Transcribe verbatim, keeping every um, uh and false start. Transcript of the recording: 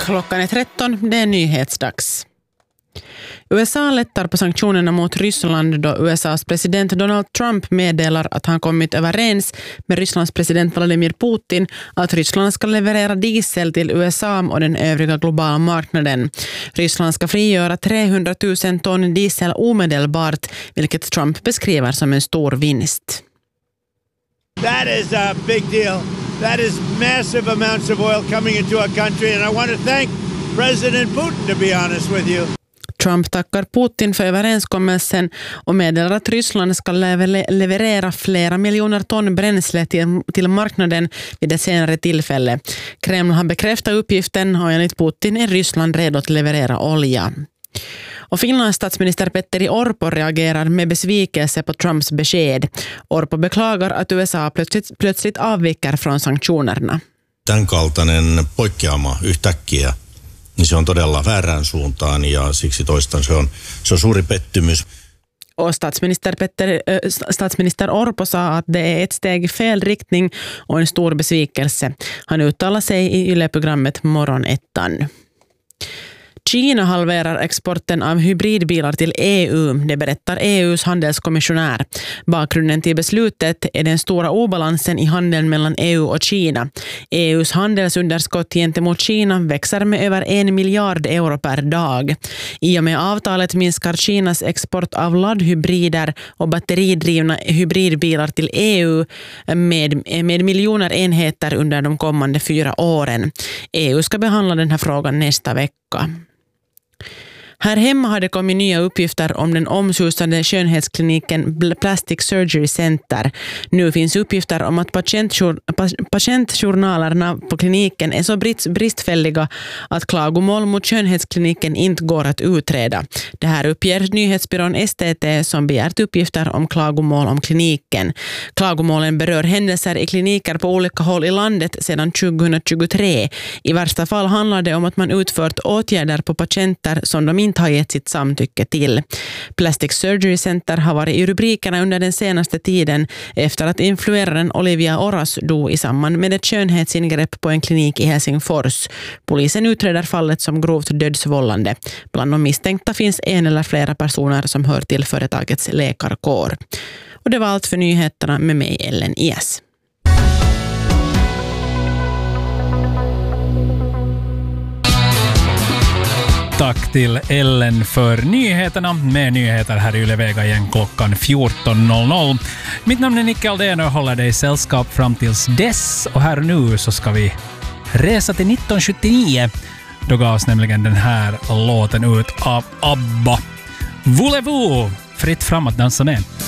Klockan är tretton, det är nyhetsdags. U S A lättar på sanktionerna mot Ryssland då U S A:s president Donald Trump meddelar att han kommit överens med Rysslands president Vladimir Putin att Ryssland ska leverera diesel till U S A och den övriga globala marknaden. Ryssland ska frigöra trehundratusen ton diesel omedelbart, vilket Trump beskriver som en stor vinst. That is a big deal. That is massive amounts of oil coming into our country, and I want to thank President Putin, to be honest with you. Trump tackar Putin för överenskommelsen och meddelar att Ryssland ska leverera flera miljoner ton bränsle till, till marknaden vid det senare tillfälle. Kreml har bekräftat uppgiften och enligt Putin är Ryssland redo att leverera olja. Och Finlands statsminister Petteri Orpo reagerar med besvikelse på Trumps besked. Orpo beklagar att U S A plötsligt, plötsligt avviker från sanktionerna. Tämän kaltainen poikkeama yhtäkkiä, niin se on todella väärään suuntaan ja siksi toistan se on, se on suuri pettymys. Och statsminister, Petter, äh, statsminister Orpo sa att det är ett steg i fel riktning och en stor besvikelse. Han uttalar sig i Yle-programmet Morgonettan. Kina halverar exporten av hybridbilar till E U, det berättar E U:s handelskommissionär. Bakgrunden till beslutet är den stora obalansen i handeln mellan E U och Kina. E U:s handelsunderskott gentemot Kina växer med över en miljard euro per dag. I och med avtalet minskar Kinas export av laddhybrider och batteridrivna hybridbilar till E U med, med miljoner enheter under de kommande fyra åren. E U ska behandla den här frågan nästa vecka. Här hemma har det kommit nya uppgifter om den omsusade skönhetskliniken Plastic Surgery Center. Nu finns uppgifter om att patientjour- patientjournalerna på kliniken är så bristfälliga att klagomål mot skönhetskliniken inte går att utreda. Det här uppger nyhetsbyrån S T T som begärt uppgifter om klagomål om kliniken. Klagomålen berör händelser i kliniker på olika håll i landet sedan tjugohundratjugotre. I värsta fall handlar det om att man utfört åtgärder på patienter som de inte har gett sitt samtycke till. Plastic Surgery Center har varit i rubrikerna under den senaste tiden efter att influeraren Olivia Oras dog i samband med ett skönhetsingrepp på en klinik i Helsingfors. Polisen utreder fallet som grovt dödsvållande. Bland de misstänkta finns en eller flera personer som hör till företagets läkarkår. Och det var allt för nyheterna med mig, Ellen Ies. Tack till Ellen för nyheterna. Med nyheter här i Yle Vega igen klockan fjorton noll noll. Mitt namn är Nicke Aldén och håller dig sällskap fram tills dess. Och här nu så ska vi resa till nitton sjuttionio. Då gavs nämligen den här låten ut av ABBA. Voulez-vous? Fritt fram att dansa med.